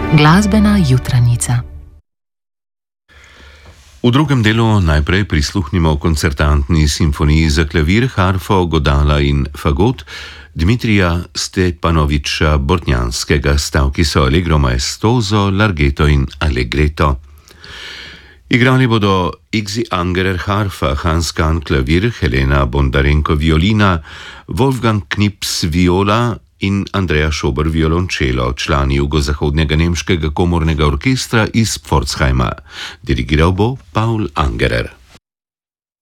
Glasbena jutranica. V drugem delu najprej prisluhnimo koncertantni simfoniji za klavir, harfo, godala in fagot Dmitrija Stepanoviča Bortnjanskega, stavki so allegro maestoso, larghetto in allegretto. Igrali bodo Igzy Angerer harfa, Hans Kahn klavir, Helena Bondarenko violina, Wolfgang Knips viola in Andrea Schober violončelo, člani jugozahodnega nemškega komornega orkestra iz Pforzheima. Dirigiral bo Paul Angerer.